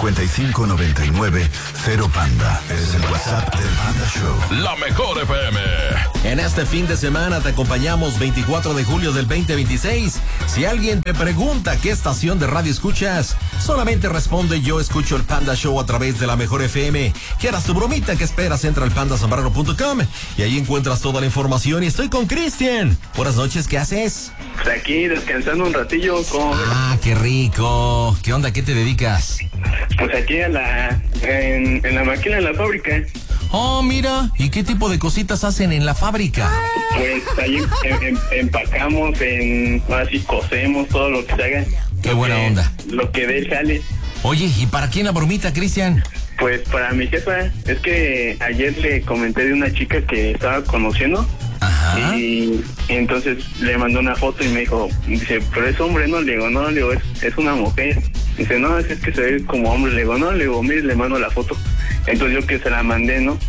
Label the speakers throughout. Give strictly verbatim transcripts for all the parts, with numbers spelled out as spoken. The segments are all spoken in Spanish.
Speaker 1: cincuenta y cinco noventa y nueve cero Panda. Es el WhatsApp del Panda Show.
Speaker 2: La mejor F M.
Speaker 3: En este fin de semana te acompañamos veinticuatro de julio del veinte veintiséis. Si alguien te pregunta qué estación de radio escuchas, solamente responde: yo escucho el Panda Show a través de la mejor F M. ¿Quieras tu bromita? ¿Qué esperas? Entra al panda zambrano punto com y ahí encuentras toda la información. Y estoy con Cristian. Buenas noches, ¿qué haces?
Speaker 4: Pues aquí descansando un ratillo. ¿Cómo?
Speaker 3: Ah, qué rico. ¿Qué onda? ¿Qué te dedicas?
Speaker 4: Pues aquí a la, en, en la máquina de la fábrica.
Speaker 3: Oh, mira. ¿Y qué tipo de cositas hacen en la fábrica?
Speaker 4: Pues ahí em, em, empacamos, en, así cosemos todo lo que se haga.
Speaker 3: Qué buena
Speaker 4: que,
Speaker 3: onda.
Speaker 4: Lo que dé sale.
Speaker 3: Oye, ¿y para quién la bromita, Cristian?
Speaker 4: Pues para mi jefa. Es que ayer le comenté de una chica que estaba conociendo.
Speaker 3: Ajá.
Speaker 4: Y, y entonces le mandó una foto y me dijo, dice, pero es hombre, ¿no? Le digo, no, le digo, es, es una mujer. Dice, no, es que se ve como hombre. Le digo, no, le digo, mire, le mando la foto. Entonces yo que se la mandé, ¿no?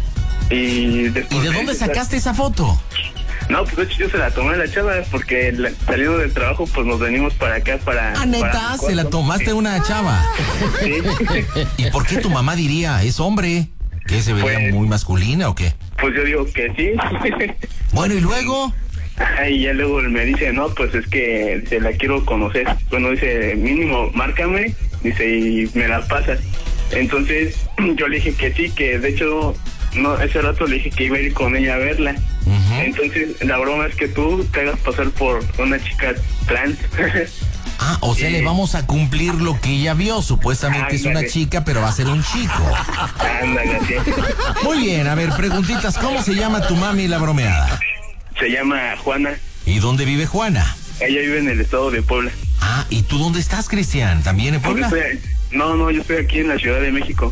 Speaker 4: Y después...
Speaker 3: ¿Y de dónde sacaste esa foto?
Speaker 4: No, pues de hecho yo se la tomé a la chava porque la, saliendo del trabajo pues nos venimos para acá para...
Speaker 3: Ah, ¿neta? ¿Se la tomaste
Speaker 4: sí.
Speaker 3: una chava?
Speaker 4: Sí.
Speaker 3: ¿Y por qué tu mamá diría, es hombre? ¿Qué, se veía
Speaker 4: Pues,
Speaker 3: muy masculina o qué?
Speaker 4: Pues yo digo que sí.
Speaker 3: Bueno, ¿y luego?
Speaker 4: Y ya luego me dice, no, pues es que se la quiero conocer. Bueno, dice, mínimo, márcame, dice, y me la pasas. Entonces yo le dije que sí, que de hecho, no, ese rato le dije que iba a ir con ella a verla. Uh-huh. Entonces la broma es que tú te hagas pasar por una chica trans.
Speaker 3: Ah, o sea, sí. Le vamos a cumplir lo que ella vio. Supuestamente Ándale. Es una chica, pero va a ser un chico.
Speaker 4: Ándale, así.
Speaker 3: Muy bien, a ver, preguntitas, ¿cómo se llama tu mami la bromeada?
Speaker 4: Se llama Juana.
Speaker 3: ¿Y dónde vive Juana?
Speaker 4: Ella vive en el estado de Puebla.
Speaker 3: Ah, ¿y tú dónde estás, Cristian? ¿También en Puebla?
Speaker 4: Pues estoy, no, no, yo estoy aquí en la Ciudad de México.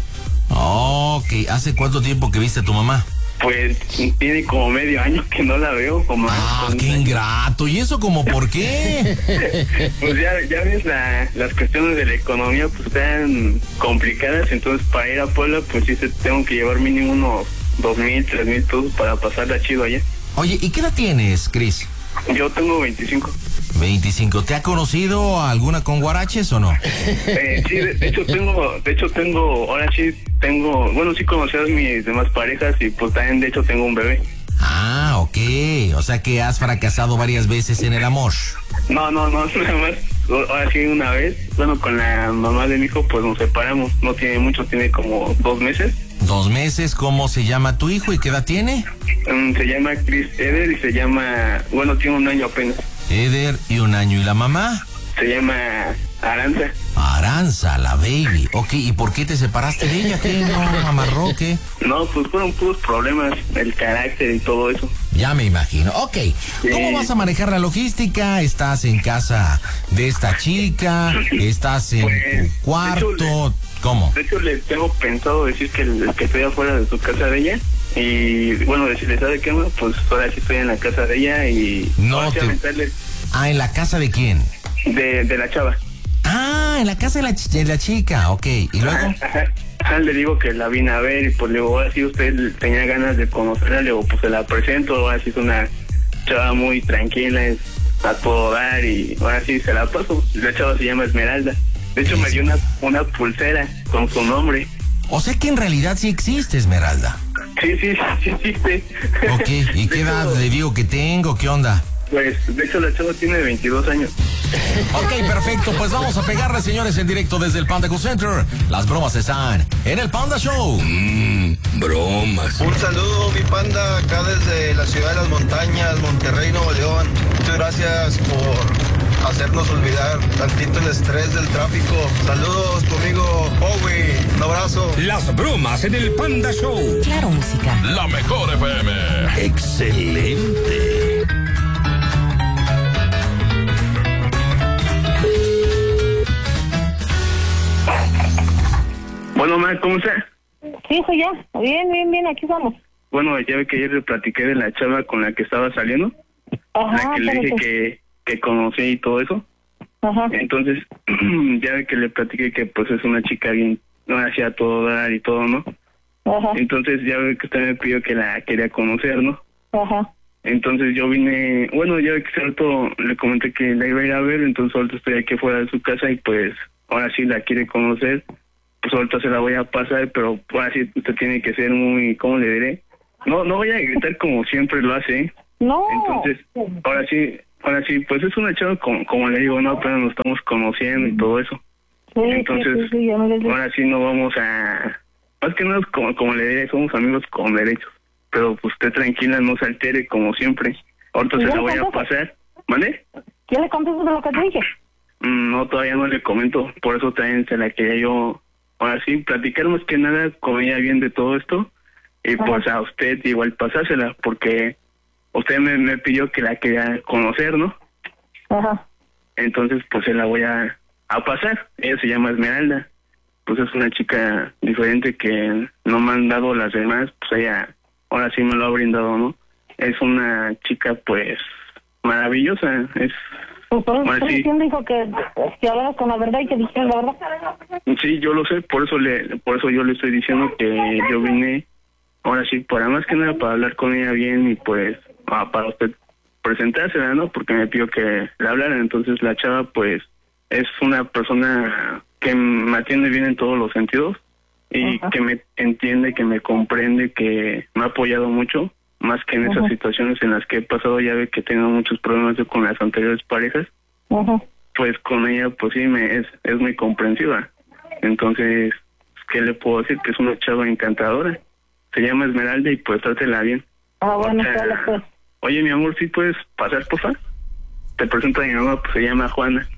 Speaker 3: Ok, ¿hace cuánto tiempo que viste a tu mamá?
Speaker 4: Pues tiene como medio año que no la veo. Como
Speaker 3: ah, qué ingrato. ¿Y eso como por qué?
Speaker 4: Pues ya, ya ves, la, las cuestiones de la economía pues están complicadas. Entonces para ir a Puebla pues sí se, tengo que llevar mínimo unos dos mil, tres mil pesos para pasarla chido allá.
Speaker 3: Oye, ¿y qué edad tienes, Cris?
Speaker 4: Yo tengo veinticinco.
Speaker 3: veinticinco. ¿Te ha conocido alguna con guaraches o no?
Speaker 4: Eh, sí, de, de hecho tengo, de hecho tengo, ahora sí tengo, bueno, sí conocí a mis demás parejas y pues también de hecho tengo un bebé.
Speaker 3: Ah, ok. O sea que has fracasado varias veces en el amor.
Speaker 4: No, no, no, nada más. Ahora sí una vez, bueno, con la mamá de mi hijo pues nos separamos. No tiene mucho, tiene como dos meses.
Speaker 3: Dos meses. ¿Cómo se llama tu hijo y qué edad tiene?
Speaker 4: Um, se llama Chris Eder y se llama, bueno, tiene un año apenas.
Speaker 3: Eder y un año. ¿Y la mamá?
Speaker 4: Se llama Aranza.
Speaker 3: Aranza, la baby. Ok, ¿y por qué te separaste de ella? ¿Qué no amarró? ¿Qué?
Speaker 4: No, pues fueron puros problemas, el carácter y todo eso.
Speaker 3: Ya me imagino. Ok, sí. ¿Cómo vas a manejar la logística? ¿Estás en casa de esta chica? ¿Estás en pues, tu cuarto? De hecho, le, ¿Cómo?
Speaker 4: De hecho, le tengo pensado decir que, el, que estoy afuera de su casa de ella. Y bueno, decirle, ¿sabe qué? Pues ahora sí estoy en la casa de ella y...
Speaker 3: No te... Aventarle... Ah, ¿en la casa de quién?
Speaker 4: De, de la chava.
Speaker 3: Ah, en la casa de la, ch- de la chica, ok. ¿Y luego?
Speaker 4: Ajá, ajá. Le digo que la vine a ver y pues le digo, ahora sí usted tenía ganas de conocerla, le digo, pues se la presento, ahora sí es una chava muy tranquila, es a todo dar y ahora sí se la paso. La chava se llama Esmeralda. De hecho, me dio una, una pulsera con su nombre.
Speaker 3: O sea que en realidad sí existe Esmeralda.
Speaker 4: Sí, sí, sí existe.
Speaker 3: Ok, ¿y qué edad le digo que tengo? ¿Qué onda?
Speaker 4: Pues, de hecho, la chava tiene veintidós años.
Speaker 3: Ok, perfecto. Pues vamos a pegarle, señores, en directo desde el Panda Cool Center. Las bromas están en el Panda Show.
Speaker 5: Mmm, bromas.
Speaker 6: Un saludo, mi panda, acá desde la ciudad de las montañas, Monterrey, Nuevo León. Muchas gracias por hacernos olvidar tantito el estrés del tráfico. Saludos, tu amigo Bowie. Un abrazo.
Speaker 5: Las bromas en el Panda Show.
Speaker 7: Claro, música.
Speaker 2: La mejor F M.
Speaker 5: Excelente.
Speaker 4: Bueno, ma, ¿cómo está?
Speaker 8: Sí, soy yo. Bien, bien, bien, aquí estamos.
Speaker 4: Bueno, ya ve que ayer le platiqué de la chava con la que estaba saliendo.
Speaker 8: Ajá.
Speaker 4: La que le dije que, que conocí y todo eso.
Speaker 8: Ajá.
Speaker 4: Entonces, ya ve que le platiqué que pues es una chica bien, no hacía todo dar y todo, ¿no?
Speaker 8: Ajá.
Speaker 4: Entonces ya ve que usted me pidió que la quería conocer, ¿no?
Speaker 8: Ajá.
Speaker 4: Entonces yo vine, bueno, ya ve que cierto le comenté que la iba a ir a ver, entonces ahorita estoy aquí fuera de su casa y pues ahora sí la quiere conocer. pues ahorita se la voy a pasar, pero ahora sí usted tiene que ser muy, ¿cómo le diré? No, no voy a gritar como siempre lo hace, ¿eh?
Speaker 8: No.
Speaker 4: Entonces, ahora sí, ahora sí, pues es una chava como, como le digo, no, apenas nos estamos conociendo y todo eso.
Speaker 8: Sí,
Speaker 4: Entonces,
Speaker 8: sí, sí, sí, ya me lo-
Speaker 4: ahora sí no vamos a... Más que nada, como, como le diré, somos amigos con derechos. Pero pues usted tranquila, no se altere como siempre. Ahorita
Speaker 8: ¿Y
Speaker 4: se
Speaker 8: ya
Speaker 4: la
Speaker 8: le
Speaker 4: voy a
Speaker 8: contaste?
Speaker 4: pasar. ¿Vale?
Speaker 8: ¿Ya le contestas de lo que te dije?
Speaker 4: Mm, No, todavía no le comento. Por eso también se la quería yo, ahora sí, platicar más que nada con ella bien de todo esto. Y
Speaker 8: Ajá.
Speaker 4: pues a usted igual pasársela, porque usted me, me pidió que la quería conocer, ¿no?
Speaker 8: Ajá.
Speaker 4: Entonces pues se la voy a, a pasar. Ella se llama Esmeralda. Pues es una chica diferente que no me han dado las demás. Pues ella ahora sí me lo ha brindado, ¿no? Es una chica pues maravillosa. Es
Speaker 8: Pues por eso
Speaker 4: Bueno,
Speaker 8: estoy
Speaker 4: sí.
Speaker 8: diciendo, hijo, que, que hablaras con la verdad y que dijeras la verdad.
Speaker 4: Sí, yo lo sé, por eso le, por eso yo le estoy diciendo que yo vine, ahora sí, para más que nada para hablar con ella bien y pues ah, para usted presentársela, ¿no? Porque me pidió que le hablara. Entonces la chava pues es una persona que me atiende bien en todos los sentidos y
Speaker 8: Ajá.
Speaker 4: que me entiende, que me comprende, que me ha apoyado mucho, más que en esas
Speaker 8: Ajá.
Speaker 4: situaciones en las que he pasado. Ya ve que tengo muchos problemas yo con las anteriores parejas.
Speaker 8: Ajá.
Speaker 4: Pues con ella, pues sí, me es, es muy comprensiva. Entonces, ¿qué le puedo decir? Que es una chava encantadora. Se llama Esmeralda y pues trátela bien.
Speaker 8: Ah, bueno,
Speaker 4: O sea,
Speaker 8: sale, pues.
Speaker 4: Oye, mi amor, ¿sí puedes pasar, por favor? Te presento a mi mamá, pues se llama Juana.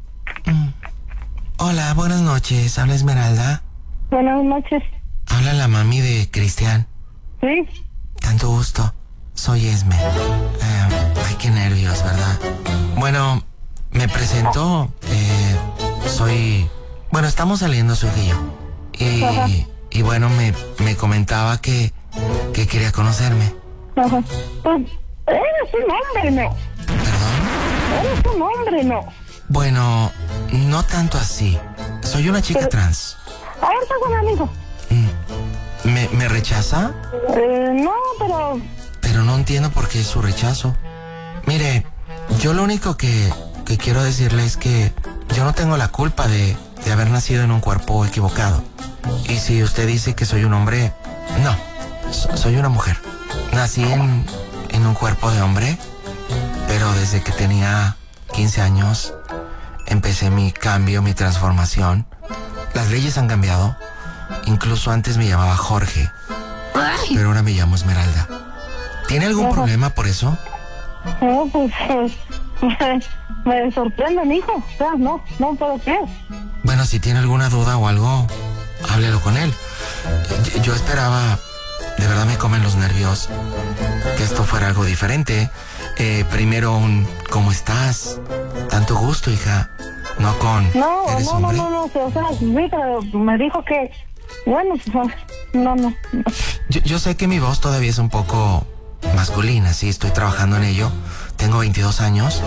Speaker 7: Hola, buenas noches. Habla Esmeralda.
Speaker 8: Buenas noches.
Speaker 7: Habla la mami de Cristian.
Speaker 8: ¿Sí?
Speaker 7: Tanto gusto. Soy Esme. Eh, ay, qué nervios, ¿verdad? Bueno, me presento. Eh, soy... Bueno, estamos saliendo su hija y yo.
Speaker 8: Ajá.
Speaker 7: Y, y bueno, me, me comentaba que, que quería conocerme.
Speaker 8: Ajá. Pues, eres un hombre, ¿no?
Speaker 7: ¿Perdón?
Speaker 8: Eres un hombre, ¿no?
Speaker 7: Bueno, no tanto así. Soy una chica
Speaker 8: Pero-
Speaker 7: trans.
Speaker 8: A ver, pásame, amigo.
Speaker 7: Mm. ¿Me, me rechaza?
Speaker 8: Eh, no, pero...
Speaker 7: Pero no entiendo por qué es su rechazo. Mire, yo lo único que, que quiero decirle es que yo no tengo la culpa de, de haber nacido en un cuerpo equivocado. Y si usted dice que soy un hombre, no, so- soy una mujer. Nací en, en un cuerpo de hombre, pero desde que tenía quince años empecé mi cambio, mi transformación. Las leyes han cambiado. Incluso antes me llamaba Jorge, pero ahora me llamo Esmeralda. ¿Tiene algún
Speaker 8: Ajá.
Speaker 7: problema por eso?
Speaker 8: No, pues... eh, me, me sorprende, mijo. O sea, no, no puedo creer.
Speaker 7: Bueno, si tiene alguna duda o algo, háblelo con él. Yo, yo esperaba, de verdad me comen los nervios, que esto fuera algo diferente. Eh, primero un ¿cómo estás? Tanto gusto, hija. No con
Speaker 8: No,
Speaker 7: ¿eres
Speaker 8: no, no,
Speaker 7: hombre?
Speaker 8: no, no, o sea, sí, pero me dijo que... Bueno, pues, no, no.
Speaker 7: Yo, yo sé que mi voz todavía es un poco masculina, sí, estoy trabajando en ello. Tengo veintidós años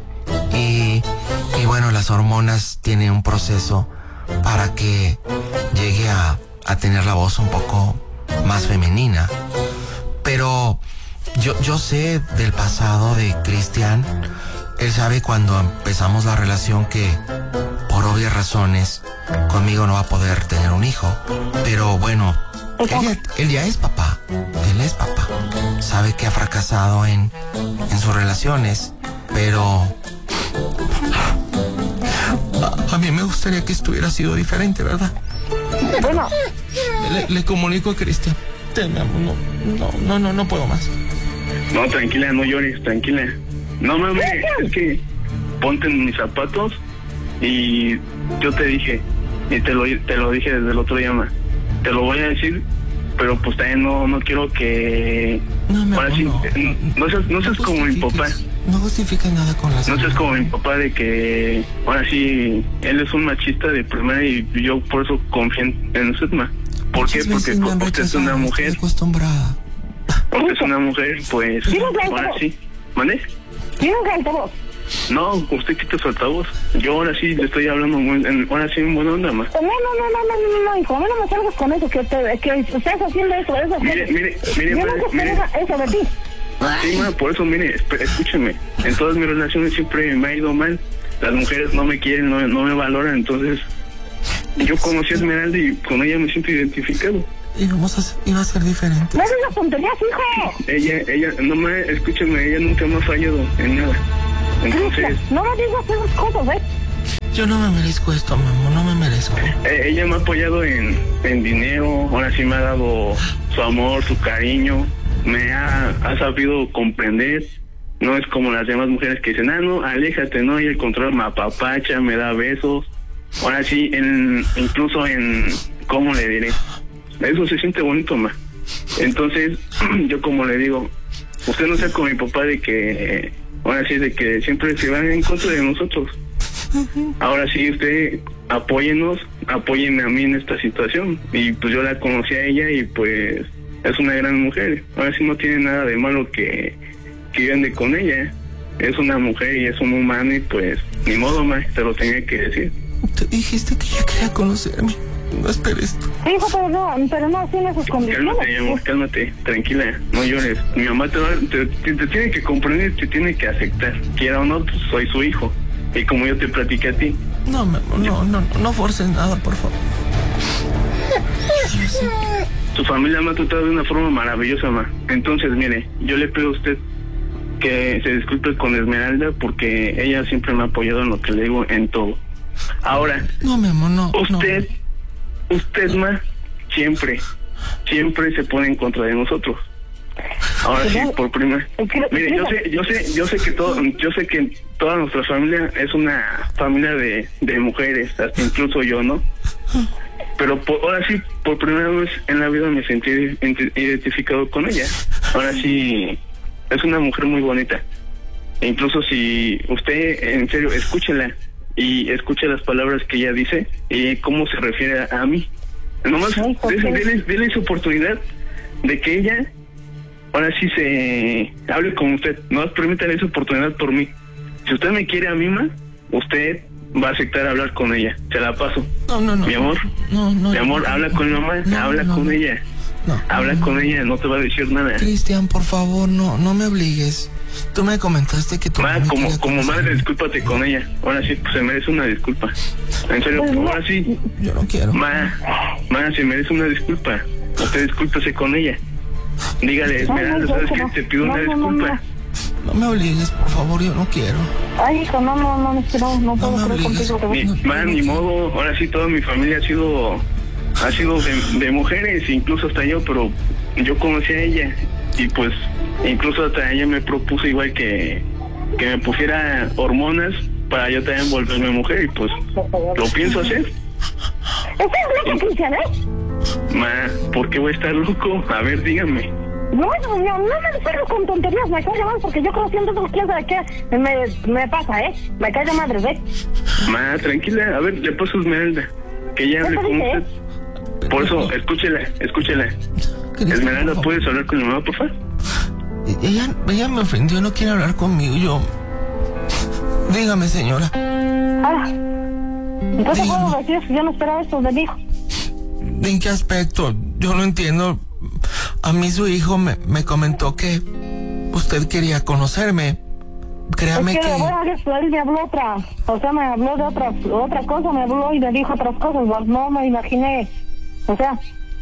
Speaker 7: y, y bueno, las hormonas tienen un proceso para que llegue a, a tener la voz un poco más femenina. Pero yo, yo sé del pasado de Cristian. Él sabe cuando empezamos la relación que, por obvias razones, conmigo no va a poder tener un hijo. Pero bueno, él ya, él ya es papá. Él es papá. Sabe que ha fracasado en, en sus relaciones, pero... A, a mí me gustaría que esto hubiera sido diferente, ¿verdad?
Speaker 8: Bueno,
Speaker 7: Le, le comunico a Cristian. Te amo, no, no, no, no, no puedo más.
Speaker 4: No, tranquila, no llores, tranquila. No mames, es que ponte en mis zapatos y yo te dije, y te lo, te lo dije desde el otro día, ma, te lo voy a decir, pero pues también no, no quiero que...
Speaker 7: No, mi
Speaker 4: ahora
Speaker 7: amor,
Speaker 4: sí,
Speaker 7: no,
Speaker 4: no, no seas, no seas como mi papá.
Speaker 7: justifiques- No justifiques nada con las...
Speaker 4: No seas como mi papá de que ahora sí, él es un machista de primera y yo por eso confío en en usted, ma. ¿Por qué?
Speaker 7: Muchas
Speaker 4: Porque
Speaker 7: veces me han
Speaker 4: usted es
Speaker 7: rechazado,
Speaker 4: una mujer,
Speaker 7: Estoy acostumbrada.
Speaker 4: porque es una mujer, pues
Speaker 8: Dile que
Speaker 4: ahora
Speaker 8: no.
Speaker 4: sí. ¿Mande?
Speaker 8: tiene un altavoz.
Speaker 4: No, usted quita su altavoz. Yo ahora sí le estoy hablando muy, en, ahora sí en buena onda, ma.
Speaker 8: No, no, no, no, no, no, no, hijo, a mí no me salgas con eso, que, te, que estás haciendo eso, eso.
Speaker 4: Mire, mire, mire,
Speaker 8: Yo
Speaker 4: ma,
Speaker 8: no
Speaker 4: mire.
Speaker 8: esperaba eso de ti.
Speaker 4: Sí, ma, por eso, mire, esp- escúcheme. En todas mis relaciones siempre me ha ido mal. Las mujeres no me quieren, no, no me valoran, entonces... Yo conocí a Esmeralda y con ella me siento identificado.
Speaker 7: Íbamos a, iba a ser diferente.
Speaker 8: No digas tonterías, hijo.
Speaker 4: Ella, ella, no me, escúchame, ella nunca me ha fallado en nada. Entonces,
Speaker 8: no me digas esas cosas, ¿eh?
Speaker 7: Yo no me merezco esto, mamá, no me merezco.
Speaker 4: Eh, ella me ha apoyado en, en dinero, ahora sí me ha dado su amor, su cariño, me ha, ha sabido comprender. No es como las demás mujeres que dicen, ah, no, aléjate, no, y el control me apapacha, me da besos. Ahora sí, en, incluso en, ¿cómo le diré? Eso se siente bonito, ma. Entonces, yo como le digo, usted no sea como mi papá de que, ahora sí, de que siempre se van en contra de nosotros. Ahora sí, usted apóyenos, apóyenme a mí en esta situación. Y pues yo la conocí a ella y pues es una gran mujer. Ahora sí no tiene nada de malo que, que yo ande con ella. Es una mujer y es un humano y pues ni modo, ma, te lo tenía que decir.
Speaker 7: Te dijiste que ella quería conocerme. No esperes tú.
Speaker 8: Hijo, pero no, pero no tiene sus condiciones.
Speaker 4: Cálmate, mi amor, cálmate, tranquila, no llores. Mi mamá te, va, te, te, te tiene que comprender, te tiene que aceptar. Quiera o no, pues soy su hijo. Y como yo te platiqué a ti.
Speaker 7: No, no, no, no, no forces nada, por favor.
Speaker 4: Tu familia me ha tratado de una forma maravillosa, ma. Entonces, mire, yo le pido a usted que se disculpe con Esmeralda porque ella siempre me ha apoyado en lo que le digo, en todo. Ahora,
Speaker 7: no, mi amor, no.
Speaker 4: Usted, no. usted, ma, siempre, siempre se pone en contra de nosotros. Ahora sí, por primera. Mire, yo sé, yo sé, yo sé que todo, yo sé que toda nuestra familia es una familia de, de mujeres, hasta incluso yo, ¿no? Pero por, ahora sí, por primera vez en la vida me sentí identificado con ella. Ahora sí, es una mujer muy bonita. E incluso si usted, en serio, escúchela y escuche las palabras que ella dice y cómo se refiere a, a mí. Nomás déle su oportunidad de que ella ahora sí se hable con usted. No permítale esa oportunidad por mí. Si usted me quiere a mí, ma, usted va a aceptar hablar con ella. Se la paso.
Speaker 7: No, no, no.
Speaker 4: Mi amor.
Speaker 7: No, no.
Speaker 4: Mi amor, habla con mi mamá.
Speaker 7: No,
Speaker 4: habla
Speaker 7: no,
Speaker 4: con
Speaker 7: no.
Speaker 4: ella.
Speaker 7: No,
Speaker 4: habla
Speaker 7: no.
Speaker 4: con ella. No te va a decir nada.
Speaker 7: Cristian, por favor, no, no me obligues. Tú me comentaste que tu
Speaker 4: Ma,
Speaker 7: mamá
Speaker 4: como,
Speaker 7: quería
Speaker 4: como madre,
Speaker 7: conocerme.
Speaker 4: discúlpate con ella. Ahora sí, pues, se merece una disculpa. En serio, ahora sí.
Speaker 7: Yo no quiero.
Speaker 4: Ma, ma, se merece una disculpa. Usted discúlpese con ella. Dígale, Esmeralda, ¿sabes qué? Te pido una disculpa.
Speaker 7: No me obligues, por favor, yo no quiero.
Speaker 8: Ay, hijo, no, no, no, no, no, no puedo
Speaker 7: me
Speaker 8: creer
Speaker 7: obligues.
Speaker 8: contigo.
Speaker 4: Ni, man, ni modo, ahora sí toda mi familia ha sido ha sido de, de mujeres, incluso hasta yo, pero yo conocí a ella y pues incluso hasta ella me propuso igual que, que me pusiera hormonas para yo también volverme mujer y pues lo pienso hacer.
Speaker 8: ¿Estás loco, Cristian, eh?
Speaker 4: Ma, ¿por qué voy a estar loco? A ver, dígame.
Speaker 8: No, no, no, no me descargo con tonterías, me cae de madre, porque yo conociendo eso, quién sabe qué me, me pasa, ¿eh? Me cae de madre, ¿eh?
Speaker 4: Ma, tranquila, a ver, le paso a Esmeralda, que ella hable con usted. Por eso, escúchela, escúchela. Esmeralda, ¿puedes hablar con mi mamá, por favor?
Speaker 7: Ella, ella me ofendió, no quiere hablar conmigo, yo... Dígame, señora.
Speaker 8: Ah, entonces puedo decir que yo no esperaba esto de mi hijo.
Speaker 7: ¿En qué aspecto? Yo no entiendo. A mí su hijo me, me comentó que usted quería conocerme. Créame
Speaker 8: es que,
Speaker 7: que...
Speaker 8: bueno, él me habló otra, o sea, me habló de otra, otra cosa, me habló y me dijo otras cosas, no me imaginé, o sea...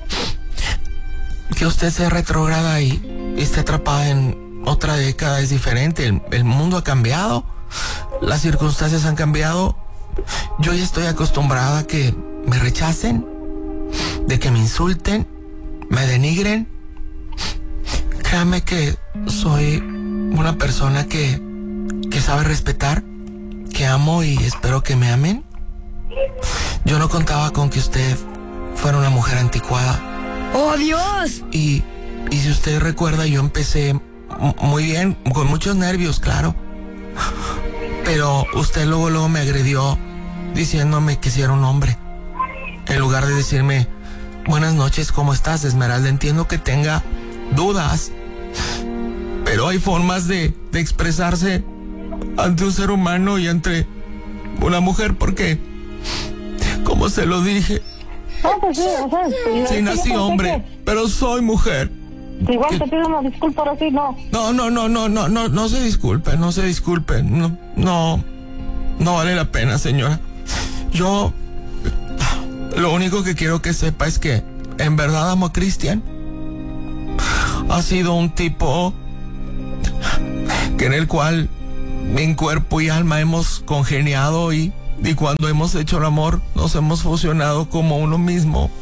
Speaker 7: Que usted sea retrógrada y esté atrapada en otra década es diferente. El, el mundo ha cambiado, las circunstancias han cambiado. Yo ya estoy acostumbrada a que me rechacen, de que me insulten, me denigren. Créame que soy una persona que, que sabe respetar, que amo y espero que me amen. Yo no contaba con que usted fuera una mujer anticuada.
Speaker 9: ¡Oh, Dios!
Speaker 7: Y, y si usted recuerda, yo empecé m- muy bien, con muchos nervios, claro. Pero usted luego, luego me agredió diciéndome que si era un hombre. En lugar de decirme, buenas noches, ¿cómo estás, Esmeralda? Entiendo que tenga dudas, pero hay formas de, de expresarse ante un ser humano y ante una mujer, porque, como se lo dije,
Speaker 8: No, pues sí, o sea...
Speaker 7: sí,
Speaker 8: yo
Speaker 7: nací
Speaker 8: pensé
Speaker 7: hombre, pero soy mujer.
Speaker 8: que igual
Speaker 7: ¿Qué?
Speaker 8: te pido una disculpa, ahora sí, no.
Speaker 7: No, no, no, no, no, no, no se disculpe, no se disculpe, no, no, no vale la pena, señora. Yo, Lo único que quiero que sepa es que en verdad amo a Cristian. Ha sido un tipo que en el cual en cuerpo y alma hemos congeniado y, y cuando hemos hecho el amor nos hemos fusionado como uno mismo.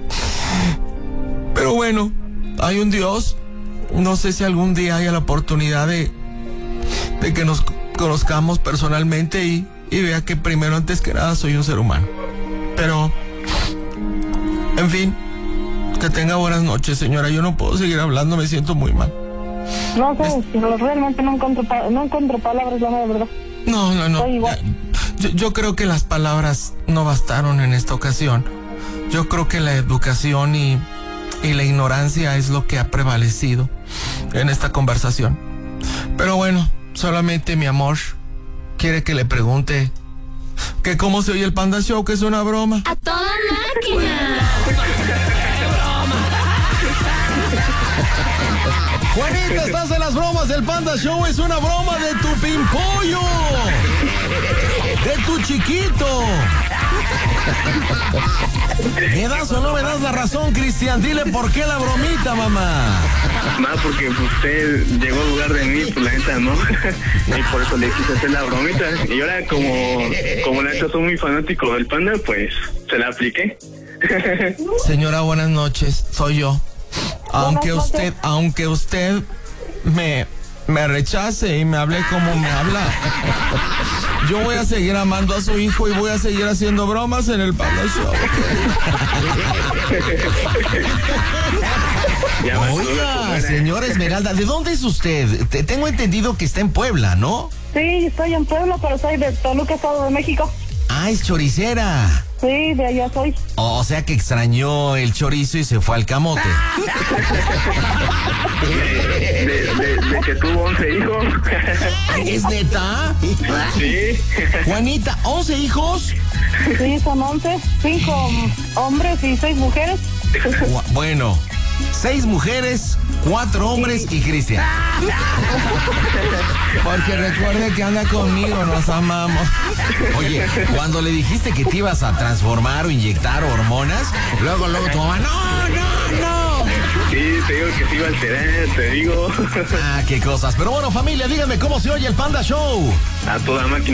Speaker 7: Pero bueno, hay un Dios. No sé si algún día haya la oportunidad de, de que nos conozcamos personalmente y, y vea que primero, antes que nada, soy un ser humano. Pero, en fin, que tenga buenas noches, señora. Yo no puedo seguir hablando, me siento muy mal.
Speaker 8: No sé, es... realmente no encuentro, no encuentro palabras, la verdad.
Speaker 7: No, no, no. Yo, yo creo que las palabras no bastaron en esta ocasión. Yo creo que la educación y, y la ignorancia es lo que ha prevalecido en esta conversación. Pero bueno, solamente mi amor quiere que le pregunte que cómo se oye el Panda Show, que es una broma.
Speaker 9: ¡A toda máquina!
Speaker 3: Juanita, estás en las bromas del Panda Show. Es una broma de tu pimpollo, de tu chiquito. ¿Me das o no me das la razón, Cristian? Dile por qué la bromita, mamá.
Speaker 4: No, porque usted llegó al lugar de mí, pues la neta no. Y por eso le quise hacer la bromita. Y ahora como, como la neta soy muy fanático del Panda, pues se la apliqué.
Speaker 7: Señora, buenas noches, soy yo. Aunque usted, aunque usted me, me rechace y me hable como me habla, yo voy a seguir amando a su hijo y voy a seguir haciendo bromas en el Panda Show.
Speaker 3: Oiga, señora Esmeralda, ¿de dónde es usted? Te, tengo entendido que está en Puebla, ¿no?
Speaker 8: Sí, estoy en Puebla, pero soy de Toluca, Estado de México.
Speaker 3: Ah, es choricera.
Speaker 8: Sí, de allá soy.
Speaker 3: O sea que extrañó el chorizo y se fue al camote.
Speaker 4: De, de, de, de que tuvo once hijos.
Speaker 3: ¿Es neta?
Speaker 4: Sí.
Speaker 3: Juanita, ¿once hijos?
Speaker 8: Sí, son once. Cinco hombres y seis mujeres.
Speaker 3: Bueno, seis mujeres, cuatro hombres y Cristian.
Speaker 7: Porque recuerde que anda conmigo, nos amamos.
Speaker 3: Oye, cuando le dijiste que te ibas a transformar o inyectar hormonas, luego, luego tu mamá, no, no, no.
Speaker 4: Sí, te digo que se iba a alterar, te digo.
Speaker 3: Ah, qué cosas. Pero bueno, familia, díganme cómo se oye el Panda Show.
Speaker 4: A toda máquina.